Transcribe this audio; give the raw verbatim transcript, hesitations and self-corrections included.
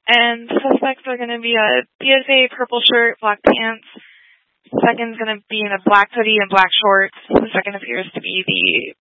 And the suspects are going to be a B S A purple shirt, black pants. The second's going to be in a black hoodie and black shorts. The second appears to be the